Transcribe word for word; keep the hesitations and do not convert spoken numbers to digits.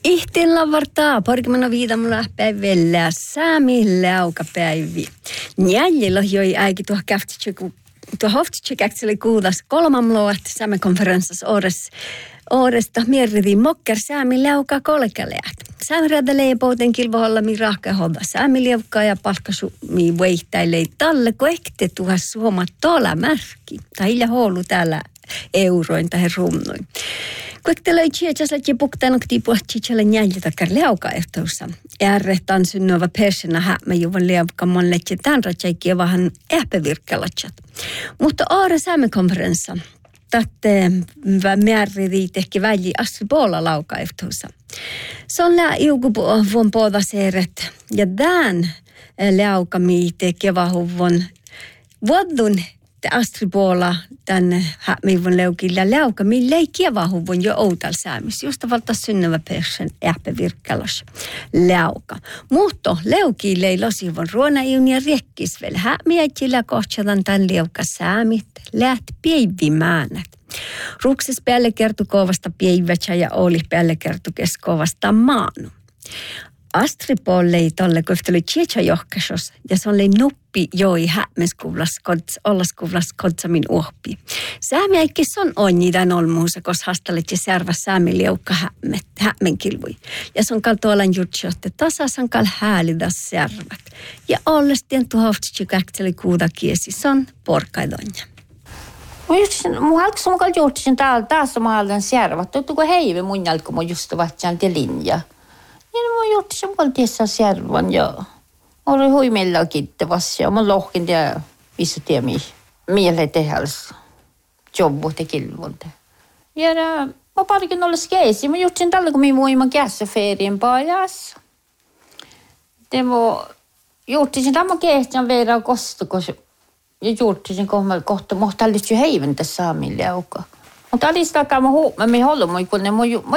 Ihtiin vartaa, porkimana viidamulla päivillä, saami läukapäivi. Njäljillä joi äikin tuohon käftitseku, tuohon hoftitsekäkseli kuudas kolmamloat saamme konferenssissa ores, oresta mierrivi mokker saami läuka kolkaleat. Saami räätälee pouten kilvoholla mi rahka hoda saami läukaa ja palkkasu mi veihtailee talle, kun ehte tuohon suomat tola märki. Tai hilja houlu täällä euroin tai rumnoin. Kuitenkin löi chiechaslat ja puktanut tipuah chichalla njäljitä läuka ehtoussa. Ärre tansun nova persona hämmä juvan läukaman letse tämän ratsaikkia vähän ähpävirkkalatsat. Mutta aare saamme konferenssa. Tätte määriä tehki väli asri puolella lauka ehtoussa. Se on lää iukupuun puolta seeret. Ja tämän läukami teki vahuvon vuodun astri puolella tämän hämmiivon leukilla läuka, millä ei kievahuvon jo outal säämis. Just valta synnävä persen ähpävirkkalas läuka. Mutta leukille ei losivon ruonaiun ja riekkisvel. Hämmiäjillä kohtsadan tämän leuka säämit, läht päivimäänät. Rukses päälle kertu kovasta päivätsä ja oli päälle kertu keskovasta maanu. Astri puolelle ei tolle, kun oli chietsa johkasos, ja se oli nuppi joi hämmeskuvlas, ollaskuvlas kodsamin uhpi. Säämi äikki son onni tämän olmuusa, koska hastalet ja särväs säämi liukka hämmenkilvui. Ja se on kal tuolan jutsiotte, tasasan kal häälidas särvät. Ja ollestien tuhoftsi käkteli kuuda kiesi, se on porkaidonja. Mun halksa mun kal jutsin täällä taas mä haldan särvät. Tuttu kun heive mun jälkeen mun just vahtsaan te linja. Ja mä jutsin mun kal tiessä särvän ja oli huimella kiittävässä ja mä lohkin ja missä tiemi mieleen tehäls jobbu te kilvonte. Ja mä parikin olla skeisi. Mä jutsin tällä kun minä voiman kässä ferien pajas. Te mä jutsin tämän kehtään verran kostukos. Ja juurtisin kohta, mutta olisi jo heiven tässä saamille auka. Mutta olisi takaa, mä huomaan, mä haluan, kun ne